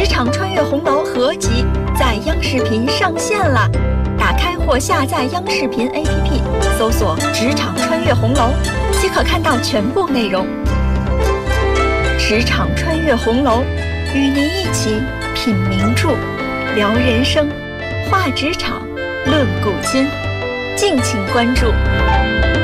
场穿越红楼》合集在央视频上线了，打开或下载央视频 APP， 搜索“职场穿越红楼”，即可看到全部内容。职场穿越红楼，与您一起品名著，聊人生，话职场，论古今，敬请关注。